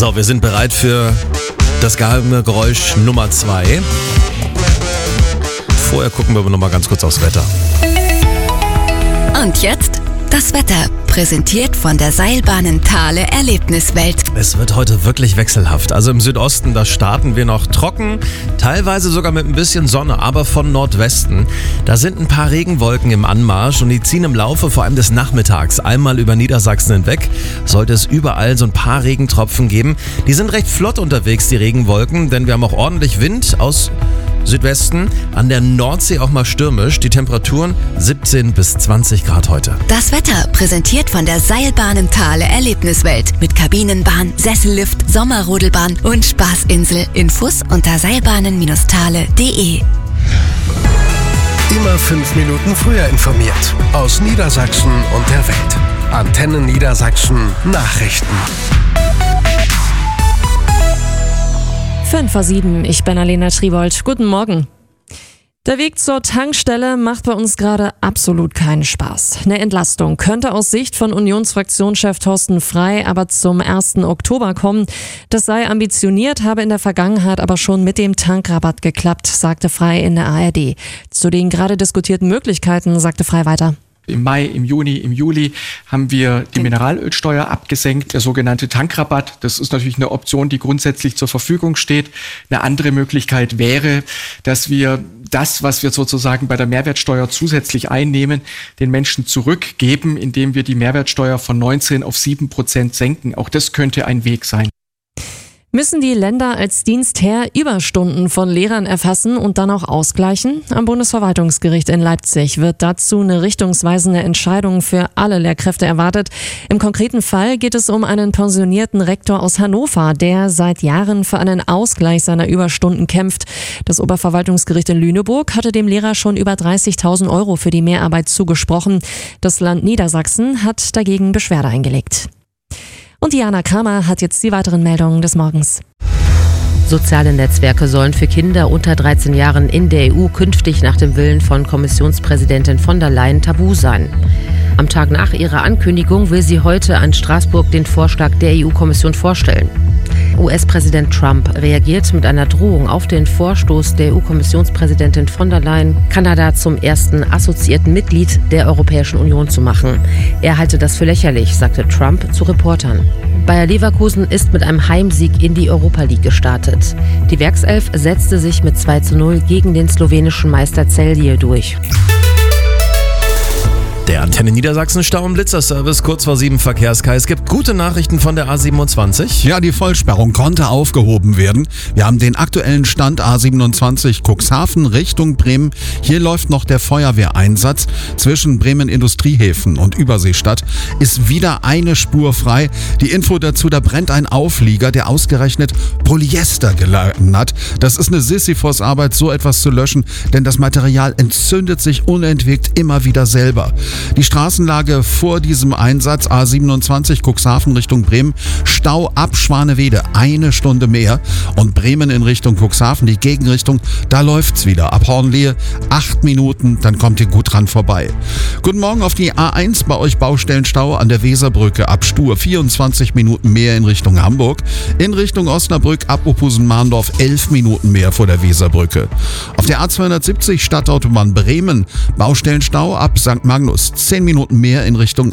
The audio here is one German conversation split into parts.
So, wir sind bereit für das geheime Geräusch Nummer 2. Vorher gucken wir aber noch mal ganz kurz aufs Wetter. Und jetzt das Wetter, präsentiert von der Seilbahnen Thale Erlebniswelt. Es wird heute wirklich wechselhaft. Also im Südosten, da starten wir noch trocken, teilweise sogar mit ein bisschen Sonne, aber von Nordwesten. Da sind ein paar Regenwolken im Anmarsch und die ziehen im Laufe vor allem des Nachmittags einmal über Niedersachsen hinweg. Sollte es überall so ein paar Regentropfen geben. Die sind recht flott unterwegs, die Regenwolken, denn wir haben auch ordentlich Wind aus Südwesten, an der Nordsee auch mal stürmisch. Die Temperaturen 17 bis 20 Grad heute. Das Wetter präsentiert von der Seilbahnen Thale Erlebniswelt mit Kabinenbahn, Sessellift, Sommerrodelbahn und Spaßinsel. Infos unter seilbahnen-thale.de. Immer 5 Minuten früher informiert. Aus Niedersachsen und der Welt. Antenne Niedersachsen Nachrichten. 5:07, ich bin Alena Tribold. Guten Morgen. Der Weg zur Tankstelle macht bei uns gerade absolut keinen Spaß. Eine Entlastung könnte aus Sicht von Unionsfraktionschef Thorsten Frey aber zum 1. Oktober kommen. Das sei ambitioniert, habe in der Vergangenheit aber schon mit dem Tankrabatt geklappt, sagte Frey in der ARD. Zu den gerade diskutierten Möglichkeiten sagte Frey weiter. Im Mai, im Juni, im Juli haben wir die Mineralölsteuer abgesenkt, der sogenannte Tankrabatt. Das ist natürlich eine Option, die grundsätzlich zur Verfügung steht. Eine andere Möglichkeit wäre, dass wir das, was wir sozusagen bei der Mehrwertsteuer zusätzlich einnehmen, den Menschen zurückgeben, indem wir die Mehrwertsteuer von 19 auf 7% senken. Auch das könnte ein Weg sein. Müssen die Länder als Dienstherr Überstunden von Lehrern erfassen und dann auch ausgleichen? Am Bundesverwaltungsgericht in Leipzig wird dazu eine richtungsweisende Entscheidung für alle Lehrkräfte erwartet. Im konkreten Fall geht es um einen pensionierten Rektor aus Hannover, der seit Jahren für einen Ausgleich seiner Überstunden kämpft. Das Oberverwaltungsgericht in Lüneburg hatte dem Lehrer schon über 30.000 € für die Mehrarbeit zugesprochen. Das Land Niedersachsen hat dagegen Beschwerde eingelegt. Und Diana Kramer hat jetzt die weiteren Meldungen des Morgens. Soziale Netzwerke sollen für Kinder unter 13 Jahren in der EU künftig nach dem Willen von Kommissionspräsidentin von der Leyen tabu sein. Am Tag nach ihrer Ankündigung will sie heute an Straßburg den Vorschlag der EU-Kommission vorstellen. US-Präsident Trump reagiert mit einer Drohung auf den Vorstoß der EU-Kommissionspräsidentin von der Leyen, Kanada zum ersten assoziierten Mitglied der Europäischen Union zu machen. Er halte das für lächerlich, sagte Trump zu Reportern. Bayer Leverkusen ist mit einem Heimsieg in die Europa League gestartet. Die Werkself setzte sich mit 2:0 gegen den slowenischen Meister Celje durch. Der Antenne Niedersachsen Stau- und Blitzerservice, kurz vor 7 Verkehrskais. Es gibt gute Nachrichten von der A27. Ja, die Vollsperrung konnte aufgehoben werden. Wir haben den aktuellen Stand A27 Cuxhaven Richtung Bremen. Hier läuft noch der Feuerwehreinsatz. Zwischen Bremen Industriehäfen und Überseestadt ist wieder eine Spur frei. Die Info dazu, da brennt ein Auflieger, der ausgerechnet Polyester geladen hat. Das ist eine Sisyphos-Arbeit, so etwas zu löschen, denn das Material entzündet sich unentwegt immer wieder selber. Die Straßenlage vor diesem Einsatz, A27 Cuxhaven Richtung Bremen, Stau ab Schwanewede, 1 Stunde mehr. Und Bremen in Richtung Cuxhaven, die Gegenrichtung, da läuft's wieder. Ab Hornlehe 8 Minuten, dann kommt ihr gut dran vorbei. Guten Morgen auf die A1, bei euch Baustellenstau an der Weserbrücke ab Stur, 24 Minuten mehr in Richtung Hamburg. In Richtung Osnabrück ab Opusen-Mahndorf 11 Minuten mehr vor der Weserbrücke. Auf der A270 Stadtautobahn Bremen, Baustellenstau ab St. Magnus, 10 Minuten mehr in Richtung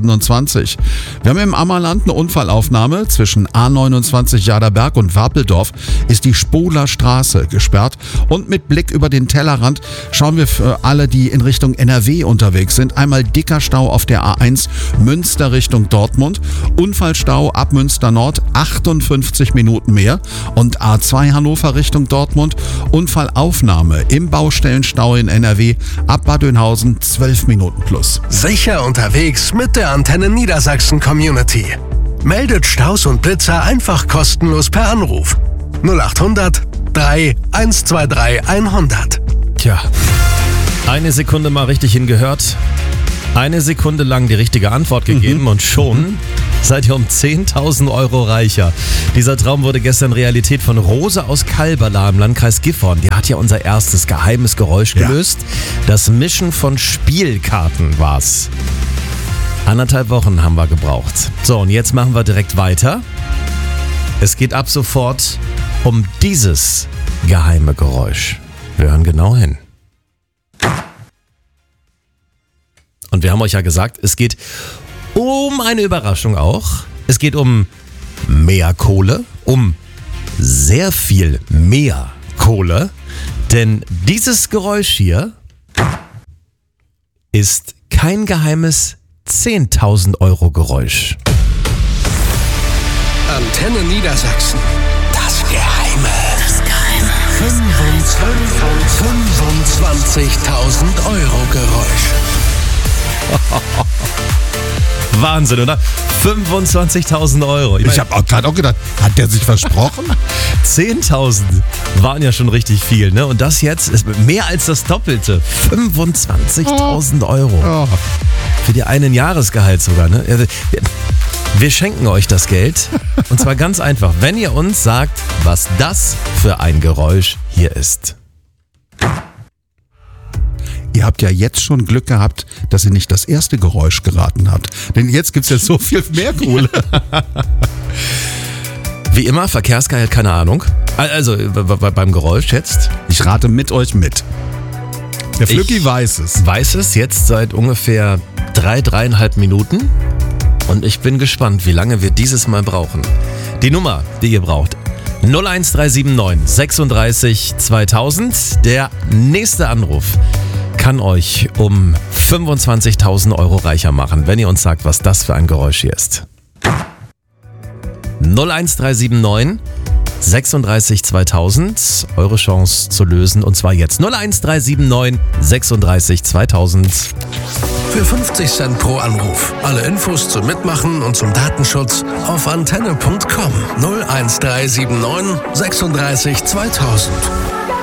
A27. Wir haben im Ammerland eine Unfallaufnahme. Zwischen A29 Jaderberg und Wapeldorf ist die Spoler Straße gesperrt. Und mit Blick über den Tellerrand schauen wir für alle, die in Richtung NRW unterwegs sind, einmal dicker Stau auf der A1 Münster Richtung Dortmund. Unfallstau ab Münster Nord, 58 Minuten mehr. Und A2 Hannover Richtung Dortmund. Unfallaufnahme im Baustellenstau in NRW ab Bad Oeynhausen, 12 Minuten plus. Sicher unterwegs mit der Antenne Niedersachsen Community. Meldet Staus und Blitzer einfach kostenlos per Anruf. 0800 3 123 100. Tja, eine Sekunde mal richtig hingehört, eine Sekunde lang die richtige Antwort gegeben und schon seid ihr um 10.000 € reicher. Dieser Traum wurde gestern Realität von Rose aus Kalberla im Landkreis Gifhorn. Die hat ja unser erstes geheimes Geräusch gelöst. Ja. Das Mischen von Spielkarten war's. 1,5 Wochen haben wir gebraucht. So, und jetzt machen wir direkt weiter. Es geht ab sofort um dieses geheime Geräusch. Wir hören genau hin. Und wir haben euch ja gesagt, es geht um eine Überraschung auch. Es geht um mehr Kohle, um sehr viel mehr Kohle. Denn dieses Geräusch hier ist kein geheimes 10.000 Euro Geräusch. Antenne Niedersachsen. Das Geheime. 25.000 Euro Geräusch. Wahnsinn, oder? 25.000 Euro. Ich habe gerade auch gedacht, hat der sich versprochen? 10.000 waren ja schon richtig viel, ne? Und das jetzt ist mehr als das Doppelte. 25.000 Euro. Oh. Für die einen Jahresgehalt sogar, ne? Wir schenken euch das Geld. Und zwar ganz einfach, wenn ihr uns sagt, was das für ein Geräusch hier ist. Ihr habt ja jetzt schon Glück gehabt, dass ihr nicht das erste Geräusch geraten habt. Denn jetzt gibt's ja so viel mehr Kohle. Wie immer, Verkehrsgeil, keine Ahnung. Also beim Geräusch jetzt. Ich rate mit euch mit. Der Flücki weiß es. Weiß es jetzt seit ungefähr 3,5 Minuten. Und ich bin gespannt, wie lange wir dieses Mal brauchen. Die Nummer, die ihr braucht. 01379 36 2000. Der nächste Anruf kann euch um 25.000 Euro reicher machen, wenn ihr uns sagt, was das für ein Geräusch hier ist. 01379 36 2000. Eure Chance zu lösen und zwar jetzt. 01379 36 2000. Für 50 Cent pro Anruf. Alle Infos zum Mitmachen und zum Datenschutz auf antenne.com. 01379 36 2000.